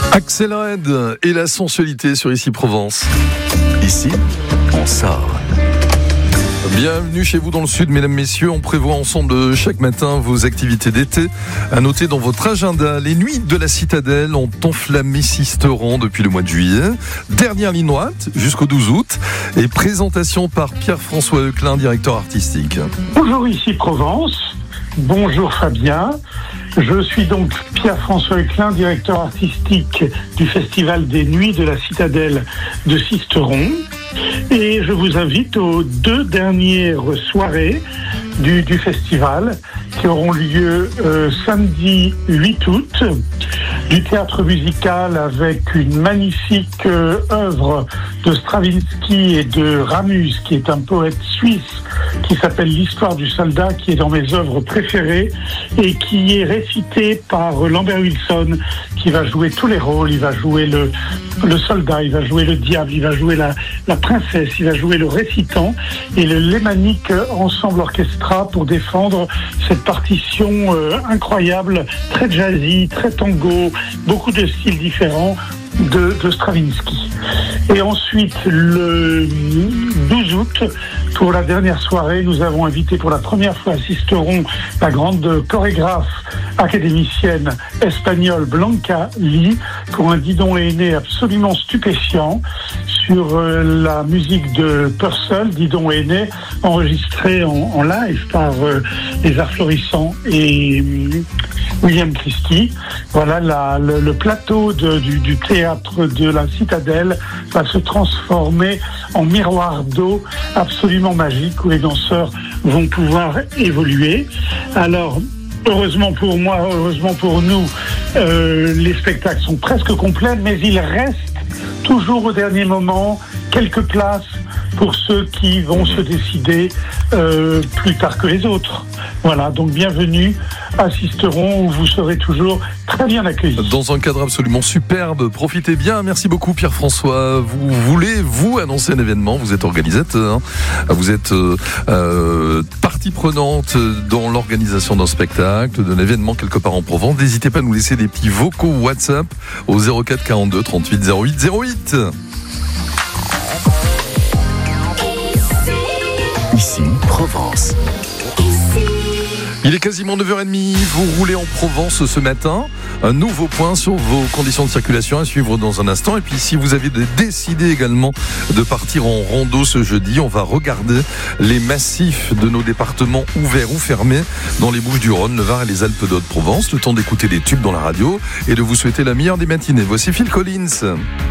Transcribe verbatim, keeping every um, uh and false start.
Axel Red et la sensualité sur Ici Provence. Ici, on sort. Bienvenue chez vous dans le Sud, mesdames, messieurs. On prévoit ensemble chaque matin vos activités d'été. À noter dans votre agenda, les nuits de la Citadelle ont enflammé Sisteron depuis le mois de juillet. Dernière ligne droite jusqu'au douze août. Et présentation par Pierre-François Euclin, directeur artistique. Bonjour, Ici Provence. Bonjour Fabien. Je suis donc Pierre-François Euclin, directeur artistique du Festival des Nuits de la Citadelle de Sisteron. Et je vous invite aux deux dernières soirées du, du festival qui auront lieu euh, samedi huit août. Du théâtre musical avec une magnifique euh, œuvre de Stravinsky et de Ramus, qui est un poète suisse, qui s'appelle L'Histoire du soldat, qui est dans mes œuvres préférées et qui est récitée par Lambert Wilson, qui va jouer tous les rôles. Il va jouer le, le soldat, il va jouer le diable, il va jouer la, la princesse, il va jouer le récitant et le Lémanique Ensemble Orchestra pour défendre cette partition euh, incroyable, très jazzy, très tango, beaucoup de styles différents de, de Stravinsky. Et ensuite, le douze août, pour la dernière soirée, nous avons invité pour la première fois à Sisteron la grande chorégraphe académicienne espagnole Blanca Lee pour un Didon et Aîné absolument stupéfiant sur euh, la musique de Purcell, Didon et Aîné, enregistrée en, en live par euh, les Arts Florissants et euh, William Christie. Voilà, la, le, le plateau de, du, du théâtre de la Citadelle va se transformer en miroir d'eau absolument magique où les danseurs vont pouvoir évoluer. Alors, heureusement pour moi, heureusement pour nous, euh, les spectacles sont presque complets, mais il reste toujours au dernier moment quelques places pour ceux qui vont se décider euh, plus tard que les autres. Voilà, donc bienvenue à Sisteron où vous serez toujours très bien accueillis. Dans un cadre absolument superbe, profitez bien. Merci beaucoup Pierre-François. Vous voulez, vous, annoncer un événement, vous êtes organisateur, hein. Vous êtes euh, euh, partie prenante dans l'organisation d'un spectacle, d'un événement quelque part en Provence. N'hésitez pas à nous laisser des petits vocaux WhatsApp au zéro quatre quarante-deux trente-huit zéro huit zéro huit. Ici, Provence. Il est quasiment neuf heures trente, vous roulez en Provence ce matin. Un nouveau point sur vos conditions de circulation à suivre dans un instant. Et puis si vous avez décidé également de partir en rando ce jeudi, on va regarder les massifs de nos départements ouverts ou fermés dans les Bouches-du-Rhône, le Var et les Alpes-de-Haute-Provence. Le temps d'écouter les tubes dans la radio et de vous souhaiter la meilleure des matinées. Voici Phil Collins.